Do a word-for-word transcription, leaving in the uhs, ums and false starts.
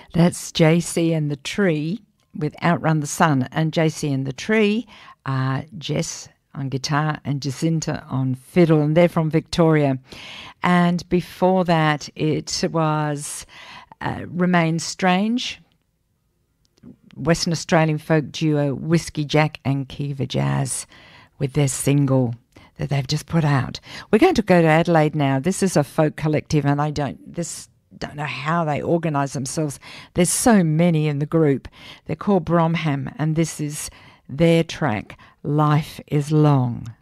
That's J C and the Tree with Outrun the Sun. And J C and the Tree are Jess on guitar and Jacinta on fiddle, and they're from Victoria. And before that, it was uh, Remain Strange, Western Australian folk duo Whiskey Jack and Kiva Jazz with their single that they've just put out. We're going to go to Adelaide now. This is a folk collective, and I don't this don't know how they organise themselves. There's so many in the group. They're called Bromham, and this is their track, Life is Long.